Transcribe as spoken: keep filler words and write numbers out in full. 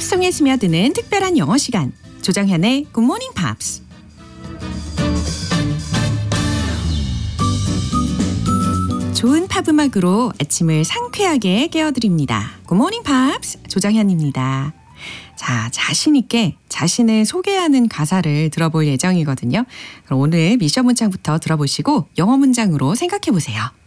팝송에 스며드는 특별한 영어 시간. 조정현의 Good Morning Pops. 좋은 팝 음악으로 아침을 상쾌하게 깨워드립니다. Good Morning Pops 조정현입니다. 자, 자신 있게 자신을 소개하는 가사를 들어볼 예정이거든요. 그럼 오늘 미션 문장부터 들어보시고 영어 문장으로 생각해 보세요.